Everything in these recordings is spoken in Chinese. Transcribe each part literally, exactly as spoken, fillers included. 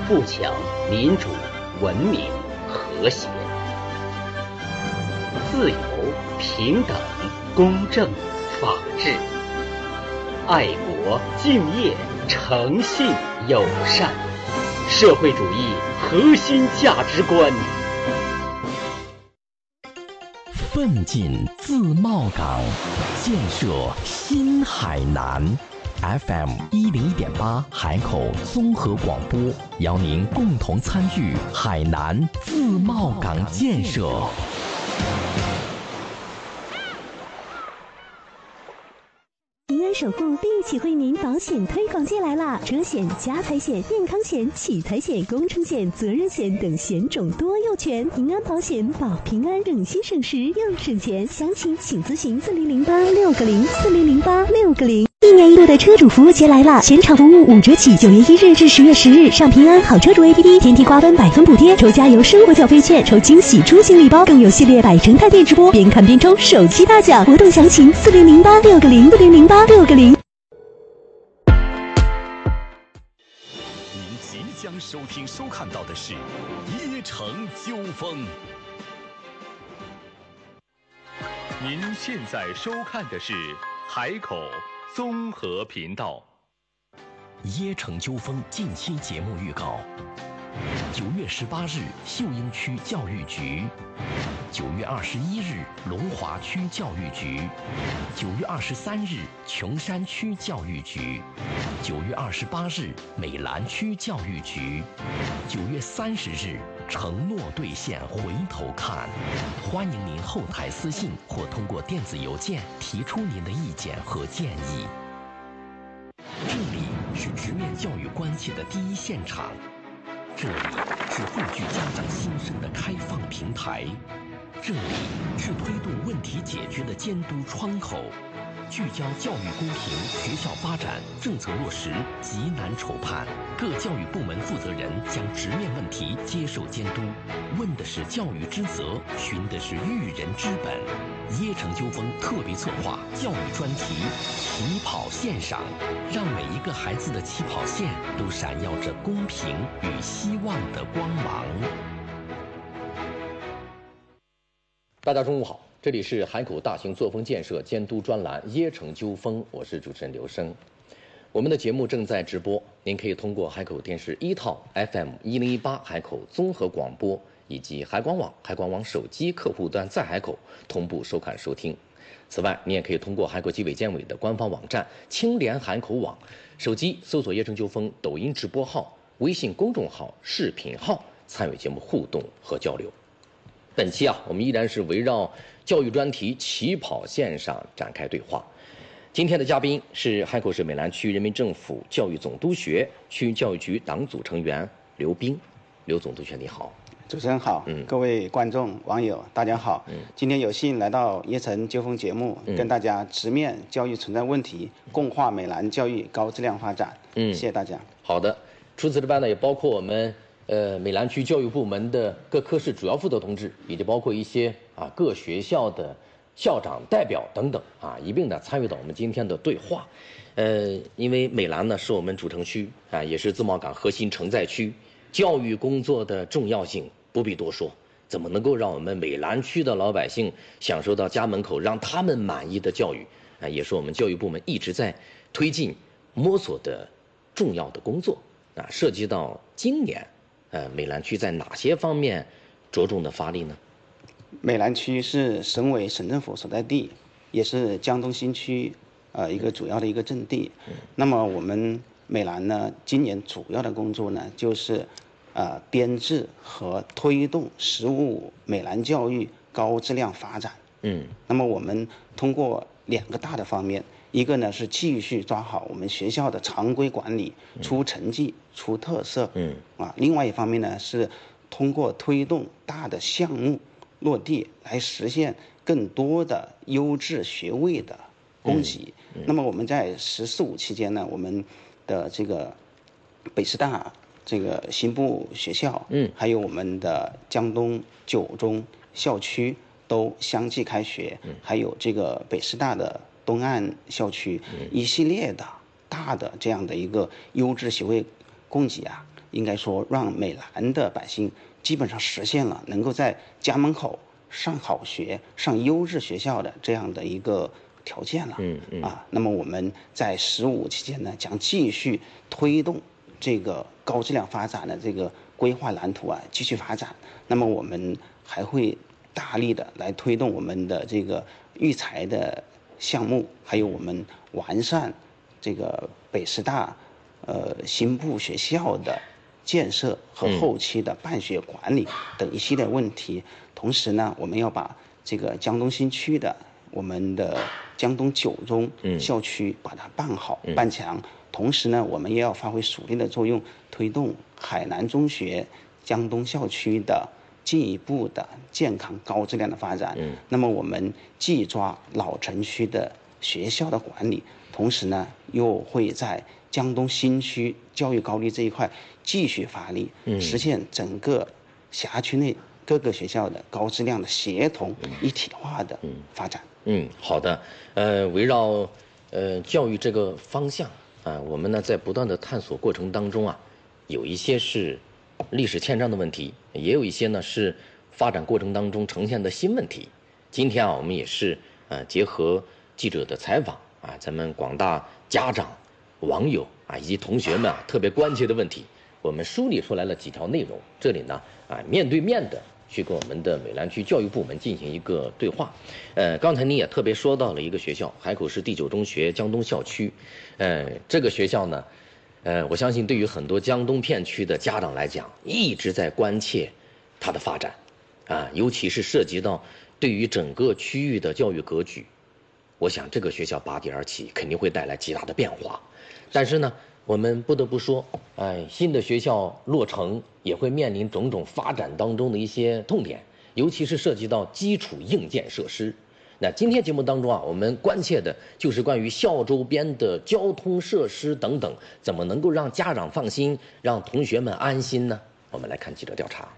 富强、民主、文明、和谐；自由、平等、公正、法治；爱国、敬业、诚信、友善；社会主义核心价值观。 奋进自贸港，建设新海南。F M 一零一点八海口综合广播，邀您共同参与海南自贸港建设。 平安守护立体惠民保险推广季来啦！车险、家财险、健康险、启财险、工程险、责任险等险种多又全，平安保险保平安，省心省时又省钱。详情请咨询四零零八六个零四零零八六个零。一年一度的车主服务节来了，全场服务五折起，九月一日至十月十日，上平安好车主 A P P， 天天瓜分百分补贴，抽加油生活缴费券，抽惊喜出行礼包，更有系列百城探店直播，边看边抽手机大奖。活动详情四零零八六个零四零零八六个零。 您即将收听收看到的是椰城纠纷。 您现在收看的是海口综合频道。 椰城纠纷近期节目预告：九月十八日，秀英区教育局；九月二十一日，龙华区教育局；九月二十三日，琼山区教育局；九月二十八日，美兰区教育局；九月三十日，承诺兑现，回头看。欢迎您后台私信或通过电子邮件提出您的意见和建议。这里是直面教育关系的第一现场，这里是汇聚家长心声的开放平台，这里是推动问题解决的监督窗口，聚焦教育公平、学校发展、政策落实、急难筹判，各教育部门负责人将直面问题，接受监督，问的是教育之责，寻的是育人之本。椰城纠纷特别策划教育专题，起跑线上，让每一个孩子的起跑线都闪耀着公平与希望的光芒。 大家中午好，这里是海口大型作风建设监督专栏椰城纠纷，我是主持人刘生。我们的节目正在直播，您可以通过海口电视一套 F M 一零一八海口综合广播以及海广网、海广网手机客户端在海口同步收看收听。此外，你也可以通过海口纪委监委的官方网站青联海口网、手机搜索椰城纠纷抖音直播号、微信公众号、视频号参与节目互动和交流。本期啊，我们依然是围绕教育专题起跑线上展开对话。今天的嘉宾是海口市美兰区人民政府教育总督学区教育局党组成员刘斌。刘总督学你好。 主持人好，嗯，各位观众网友大家好，嗯，今天有幸来到椰城纠纷节目，嗯，跟大家直面教育存在问题，共话美兰教育高质量发展，嗯，谢谢大家。 好的，除此之外呢，也包括我们呃美兰区教育部门的各科室主要负责同志，以及包括一些啊各学校的校长代表等等啊，一并的参与到我们今天的对话。呃，因为美兰呢是我们主城区啊，也是自贸港核心承载区，教育工作的重要性不必多说，怎么能够让我们美兰区的老百姓享受到家门口让他们满意的教育啊，也是我们教育部门一直在推进摸索的重要的工作啊。涉及到今年呃美兰区在哪些方面着重的发力呢？ 美兰区是省委省政府所在地，也是江东新区呃一个主要的一个阵地。嗯、那么我们美兰呢，今年主要的工作呢，就是呃编制和推动“十五五”美兰教育高质量发展。嗯，那么我们通过两个大的方面，一个呢是继续抓好我们学校的常规管理，出成绩、出特色。嗯，啊，另外一方面呢是通过推动大的项目落地来实现更多的优质学位的供给。嗯嗯、那么我们在“十四五”期间呢，我们的这个北师大这个新部学校，嗯，还有我们的江东九中校区都相继开学，嗯，还有这个北师大的东岸校区，嗯，一系列的大的这样的一个优质学位供给啊， 应该说让美兰的百姓基本上实现了能够在家门口上好学、上优质学校的这样的一个条件了。 嗯嗯啊，那么我们在十五期间呢，将继续推动这个高质量发展的这个规划蓝图啊，继续发展。那么我们还会大力的来推动我们的这个育才的项目，还有我们完善这个北师大呃新部学校的建设和后期的办学管理等一系列问题。同时呢，我们要把这个江东新区的我们的江东九中校区把它办好、 嗯、 办强。同时呢，我们也要发挥属地的作用，推动海南中学江东校区的进一步的健康高质量的发展。 嗯， 那么我们既抓老城区的学校的管理，同时呢，又会在江东新区教育高地这一块继续发力， 嗯， 实现整个辖区内各个学校的高质量的协同一体化的发展。 嗯，好的。呃，围绕呃教育这个方向啊，我们呢在不断的探索过程当中啊，有一些是历史欠账的问题，也有一些呢是发展过程当中呈现的新问题。今天啊，我们也是呃结合记者的采访啊，咱们广大家长、网友啊以及同学们啊特别关切的问题，我们梳理出来了几条内容。这里呢啊面对面的去跟我们的美兰区教育部门进行一个对话。呃，刚才你也特别说到了一个学校，海口市第九中学江东校区。呃，这个学校呢，呃，我相信对于很多江东片区的家长来讲，一直在关切它的发展，啊，尤其是涉及到对于整个区域的教育格局，我想这个学校拔地而起，肯定会带来极大的变化。但是呢，我们不得不说，哎，新的学校落成也会面临种种发展当中的一些痛点，尤其是涉及到基础硬件设施。那今天节目当中啊，我们关切的就是关于校周边的交通设施等等，怎么能够让家长放心，让同学们安心呢？我们来看记者调查。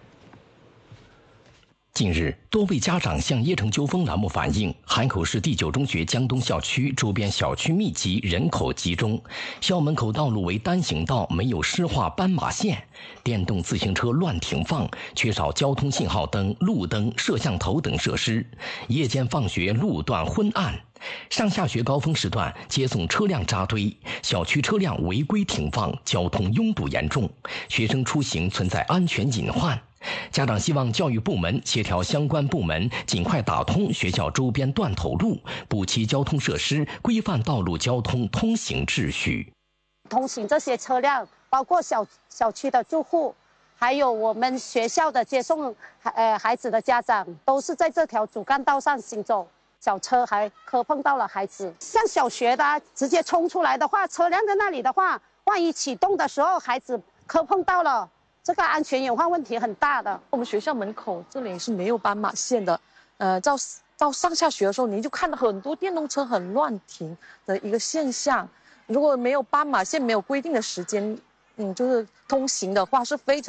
近日，多位家长向椰城纠纷栏目反映，海口市第九中学江东校区周边小区密集，人口集中，校门口道路为单行道，没有施划斑马线，电动自行车乱停放，缺少交通信号灯、路灯、摄像头等设施。夜间放学路段昏暗，上下学高峰时段接送车辆扎堆，小区车辆违规停放，交通拥堵严重，学生出行存在安全隐患。家长希望教育部门协调相关部门，尽快打通学校周边断头路，补齐交通设施，规范道路交通通行秩序。 通行这些车辆，包括小小区的住户，还有我们学校的接送呃孩子的家长，都是在这条主干道上行走。小车还磕碰到了孩子，像小学的、啊、直接冲出来的话，车辆在那里的话，万一启动的时候孩子磕碰到了，这个安全隐患问题很大的。 我们学校门口这里是没有斑马线的，呃，到到上下学的时候，你就看到很多电动车很乱停的一个现象。如果没有斑马线，没有规定的时间，嗯，就是通行的话是非常。